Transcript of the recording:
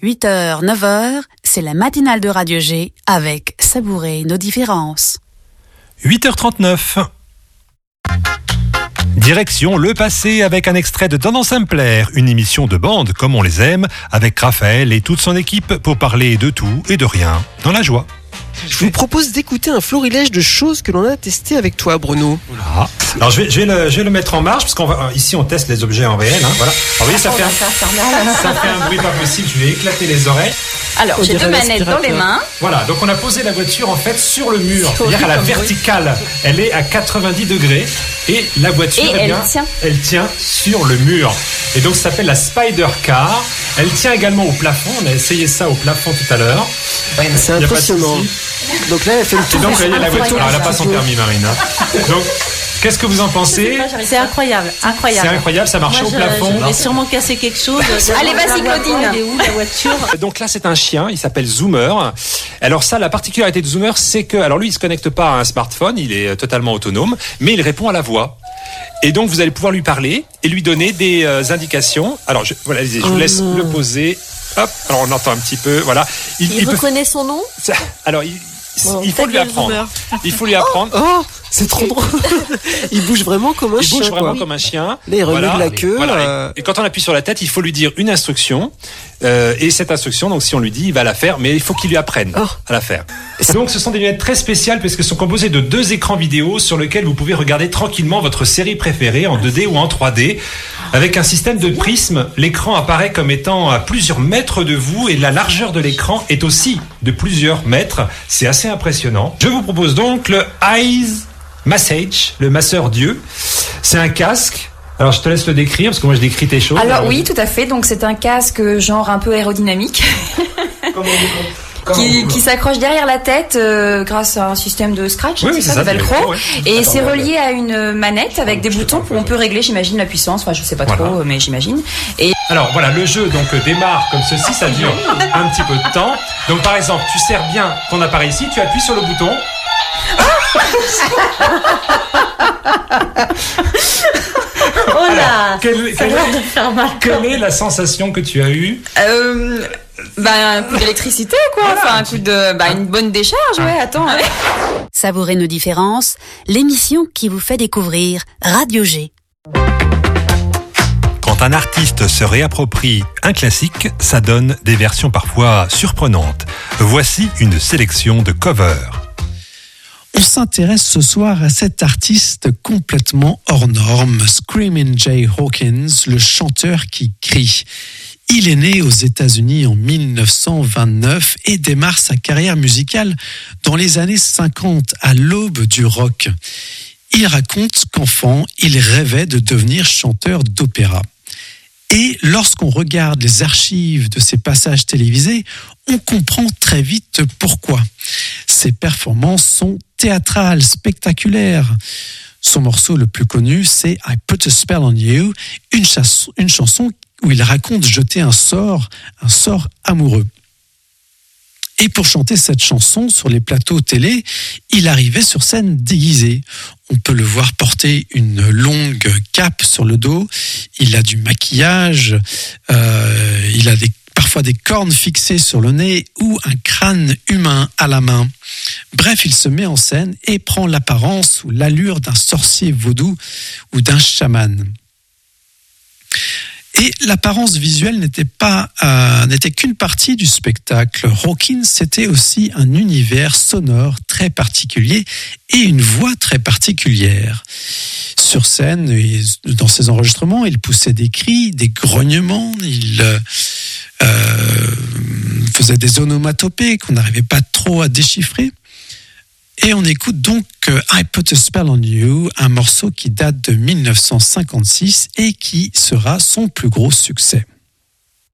8h, 9h, c'est la matinale de Radio G avec Savourer nos différences. 8h39. Direction le passé avec un extrait de Tendance à me plaire, une émission de bande comme on les aime, avec Raphaël et toute son équipe pour parler de tout et de rien, dans la joie. Je vous propose d'écouter un florilège de choses que l'on a testé avec toi, Bruno. Voilà. Alors je vais le mettre en marche parce ici on teste les objets en réel. Hein, voilà. Alors, vous voyez, ça fait un bruit pas possible. Je vais éclater les oreilles. Alors j'ai deux manettes dans les mains. Voilà. Donc on a posé la voiture en fait sur le mur, c'est-à-dire à la verticale. Elle est à 90 degrés et la voiture elle tient sur le mur. Et donc ça s'appelle la Spider Car. Elle tient également au plafond. On a essayé ça au plafond tout à l'heure. Ouais, c'est impressionnant. Donc là, elle fait le tour. Donc là, il y a la voiture. Alors, elle n'a pas son permis, Marina. Donc, qu'est-ce que vous en pensez ? C'est incroyable, C'est incroyable, ça marchait au plafond. Je vais sûrement casser quelque chose. Allez, vas-y, Claudine. Elle est où, la voiture ? Donc là, c'est un chien, il s'appelle Zoomer. Alors ça, la particularité de Zoomer, c'est que, alors lui, il se connecte pas à un smartphone, il est totalement autonome, mais il répond à la voix. Et donc, vous allez pouvoir lui parler et lui donner des indications. Alors, je vous laisse le poser. Hop, alors on entend un petit peu, voilà. Il reconnaît son nom ? Alors, il faut lui apprendre. Il faut lui apprendre. Oh, c'est trop drôle. Il bouge vraiment comme un chien. Il bouge vraiment comme un chien. Là, il remue la queue. Voilà. Et quand on appuie sur la tête, il faut lui dire une instruction. Et cette instruction, donc si on lui dit, il va la faire, mais il faut qu'il lui apprenne à la faire. Donc ce sont des lunettes très spéciales parce qu'elles sont composées de 2 écrans vidéo sur lesquels vous pouvez regarder tranquillement votre série préférée en 2D ou en 3D. Avec un système de prisme, l'écran apparaît comme étant à plusieurs mètres de vous et la largeur de l'écran est aussi de plusieurs mètres. C'est assez impressionnant. Je vous propose donc le Eyes Massage, le masseur Dieu. C'est un casque. Alors je te laisse le décrire parce que moi je décris tes choses. Alors oui, tout à fait. Donc c'est un casque genre un peu aérodynamique. Qui s'accroche derrière la tête grâce à un système de scratch, oui, c'est ça, de velcro. Ouais. Et c'est relié à une manette avec des boutons où on peut régler, j'imagine, la puissance. Enfin, je sais pas trop, mais j'imagine. Et alors voilà, le jeu donc démarre comme ceci, ça dure un petit peu de temps. Donc par exemple, tu serres bien ton appareil ici, tu appuies sur le bouton. Oh là, quelle est la sensation que tu as eue? Un coup d'électricité, quoi. Voilà, enfin, un coup de, une bonne décharge, ouais, attends. Ouais. Savourer nos différences, l'émission qui vous fait découvrir Radio G. Quand un artiste se réapproprie un classique, ça donne des versions parfois surprenantes. Voici une sélection de covers. On s'intéresse ce soir à cet artiste complètement hors norme, Screamin' Jay Hawkins, le chanteur qui crie. Il est né aux États-Unis en 1929 et démarre sa carrière musicale dans les années 50, à l'aube du rock. Il raconte qu'enfant, il rêvait de devenir chanteur d'opéra. Et lorsqu'on regarde les archives de ses passages télévisés, on comprend très vite pourquoi. Ses performances sont théâtrales, spectaculaires. Son morceau le plus connu, c'est I Put a Spell on You, une chanson où il raconte jeter un sort amoureux. Et pour chanter cette chanson sur les plateaux télé, il arrivait sur scène déguisé. On peut le voir porter une longue cape sur le dos, il a du maquillage, il a parfois des cornes fixées sur le nez ou un crâne humain à la main. Bref, il se met en scène et prend l'apparence ou l'allure d'un sorcier vaudou ou d'un chaman. Et l'apparence visuelle n'était qu'une partie du spectacle. Hawkins, c'était aussi un univers sonore très particulier et une voix très particulière. Sur scène, et dans ses enregistrements, il poussait des cris, des grognements, il faisait des onomatopées qu'on n'arrivait pas trop à déchiffrer. Et on écoute donc I Put a Spell on You, un morceau qui date de 1956 et qui sera son plus gros succès.